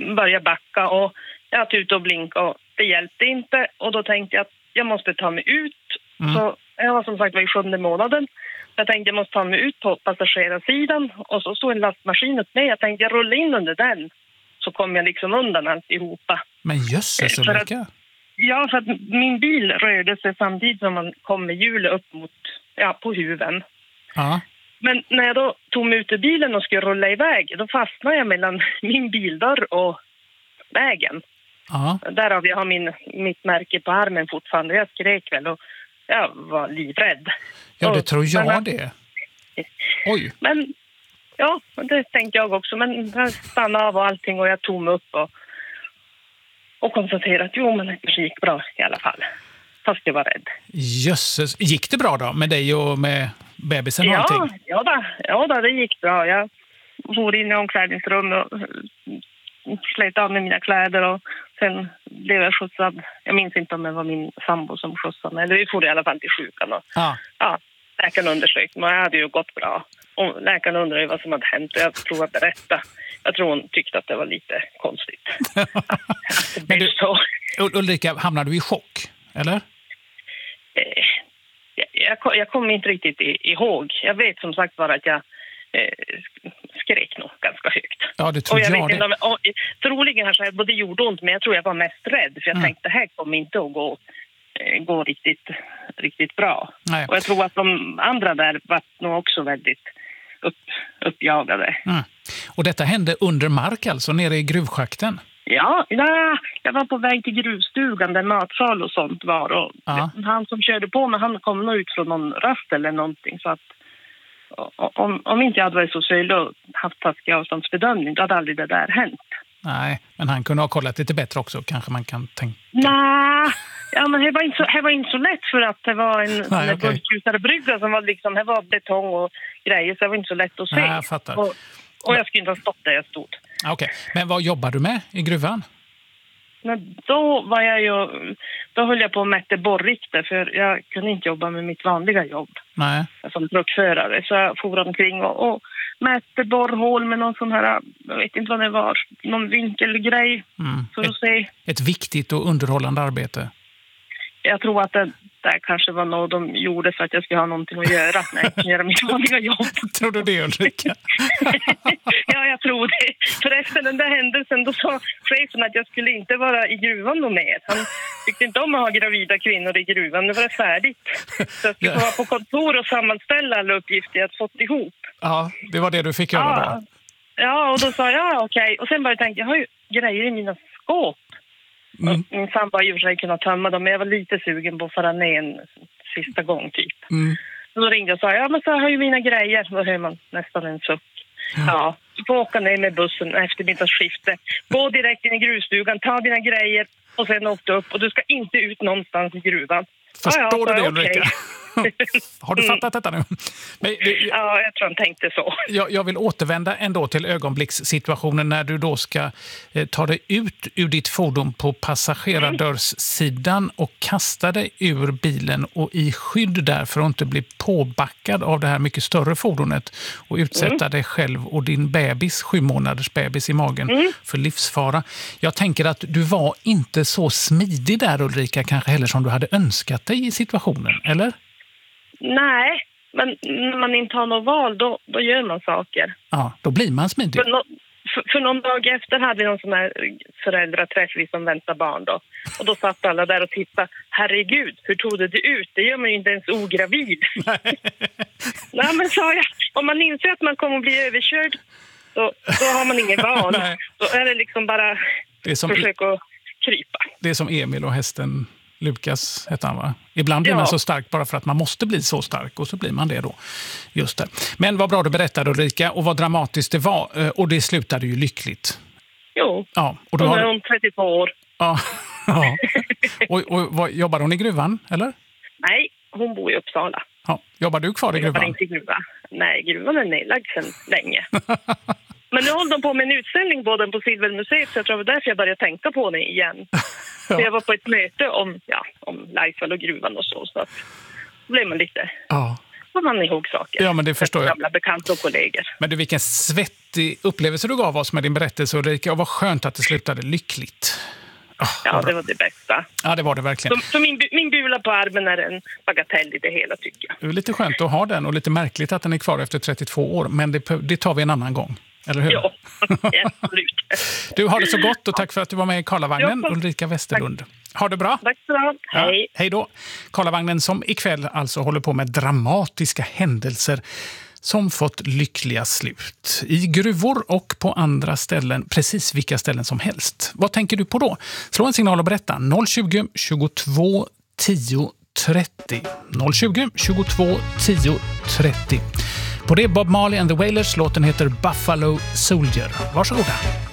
började backa och jag tutade och blinkade och det hjälpte inte. Och då tänkte jag att jag måste ta mig ut. Så jag var som sagt i 7:e månaden. Jag tänkte jag måste ta mig ut på passagerarsidan och så stod en lastmaskin upp med. Jag tänkte jag rullar in under den så kommer jag liksom undan alltihopa. Men jösses, Ulrika. Ja, för att min bil rörde sig samtidigt som man kom med hjulet upp mot, på huven. Ja. Men när jag då tog mig ut ur bilen och skulle rulla iväg, då fastnade jag mellan min bildörr och vägen. Ja. Därav jag har mitt märke på armen fortfarande. Jag skrek väl och jag var livrädd. Ja, det tror jag det. Oj. Men ja, det tänkte jag också. Men jag stannade av och allting och jag tog mig upp och konstaterade att men det kanske gick bra i alla fall. Fast jag var rädd. Jösses. Gick det bra då med dig och med bebisen och allting? Ja, det gick bra. Jag for in i omklädningsrummet och slet av med mina kläder och sen blev jag skjutsad. Jag minns inte om det var min sambo som skjutsade mig. Eller vi for i alla fall till sjukan. Läkaren undersökte mig. Jag hade ju gått bra. Och läkaren undrade vad som hade hänt och jag provade att berätta. Jag tror hon tyckte att det var lite konstigt. Men du, Ulrika, hamnade du i chock, eller? Jag kommer inte riktigt ihåg. Jag vet som sagt bara att jag skrek nog ganska högt. Ja, det tror jag det. Troligen har jag både gjort ont, men jag tror jag var mest rädd. För jag tänkte, det här kommer inte att gå riktigt bra. Nej. Och jag tror att de andra där var nog också väldigt uppjagade. Och detta hände under mark alltså, nere i gruvschakten? Ja, jag var på väg till gruvstugan där matsal och sånt var. Och han som körde på mig, han kom nog ut från någon rast eller någonting. Så att om inte jag hade varit så sölig och haft taskig avståndsbedömning, då hade aldrig det där hänt. Nej, men han kunde ha kollat lite bättre också, kanske man kan tänka. Nej, men det var inte så lätt för att det var en bulkljusare brygga som var liksom, det var betong och grejer, så det var inte så lätt att se. Nej, jag fattar. Och jag skulle inte ha stått där jag stod. Okej, men vad jobbar du med i gruvan? Men då höll jag på att mäta borrikter för jag kunde inte jobba med mitt vanliga jobb. Nej. Som truckförare. Så jag for omkring och mätte borrhål med någon sån här, jag vet inte vad det var, någon vinkelgrej för att se. Ett viktigt och underhållande arbete. Jag tror att det där kanske var något de gjorde för att jag skulle ha någonting att göra när jag kunde göra mitt vanliga jobb. Tror du det, Ulrika? Ja, jag tror det. För efter den där händelsen då sa chefen att jag skulle inte vara i gruvan någon mer. Han tyckte inte om att ha gravida kvinnor i gruvan. Det var färdigt. Så jag skulle vara på kontor och sammanställa alla uppgifter jag fått ihop. Ja, det var det du fick göra då? Ja, och då sa jag okej. Och sen började jag tänka, jag har ju grejer i mina skåp. Min sambo har ju kunnat tömma dem, men jag var lite sugen på att fara ner en sista gång typ. Då ringde jag och sa, men så har jag ju mina grejer. Då hör man nästan en suck. Ja, du får åka ner med bussen efter middagsskifte. Gå direkt in i gruvstugan, ta dina grejer och sen åka upp. Och du ska inte ut någonstans i gruvan. Förstår du det, Ulrika? Har du fattat detta nu? Men, ja, jag tror han tänkte så. Jag vill återvända ändå till ögonblickssituationen när du då ska ta dig ut ur ditt fordon på passagerardörrssidan och kasta dig ur bilen och i skydd där för att inte bli påbackad av det här mycket större fordonet och utsätta dig själv och din bebis, 7 månaders bebis i magen för livsfara. Jag tänker att du var inte så smidig där, Ulrika, kanske heller som du hade önskat dig i situationen, eller? Nej, men när man inte har något val, då gör man saker. Ja, då blir man smidig. För någon dag efter hade vi någon sån här föräldraträff, vi som väntar barn då. Och då satt alla där och tittade, herregud, hur tog det ut? Det gör man ju inte ens ogravid. Nej, men sa jag, om man inser att man kommer att bli överkörd, då har man ingen val. Då är det liksom bara försöka krypa. Det är som Emil och hästen Lukas hette han, va? Ibland blir man så stark bara för att man måste bli så stark och så blir man det då. Just det. Men vad bra du berättade, Ulrika, och vad dramatiskt det var. Och det slutade ju lyckligt. Jo, ja, och då är hon 32 år. Ja. Och jobbar hon i gruvan, eller? Nej, hon bor i Uppsala. Ja. Jobbar du kvar i gruvan? Inte i gruvan. Nej, gruvan är nedlagd sedan länge. Men nu håller de på med en utställning både på Silvermuseet, så jag tror det var därför jag började tänka på det igen. Så jag var på ett möte om Laisvall och gruvan och så att då blev man lite får man ihåg saker. Ja, men det förstår jag. Gamla bekanta och kollegor. Men du, vilken svettig upplevelse du gav oss med din berättelse, Ulrika. Och vad skönt att det slutade lyckligt. Ja, det var det bästa. Ja, det var det verkligen. Så min bula på armen är en bagatell i det hela, tycker jag. Det är lite skönt att ha den och lite märkligt att den är kvar efter 32 år. Men det tar vi en annan gång, eller hur? Ja, absolut. Du, har det så gott och tack för att du var med i Karlavagnen, Ulrika Westerlund. Ha det bra. Tack så bra. Hej. Ja, hej då. Karlavagnen som ikväll alltså håller på med dramatiska händelser som fått lyckliga slut. I gruvor och på andra ställen, precis vilka ställen som helst. Vad tänker du på då? Slå en signal och berätta. 020 22 10 30. 020 22 10 30. På det Bob Marley and the Wailers, låten heter Buffalo Soldier. Varsågoda.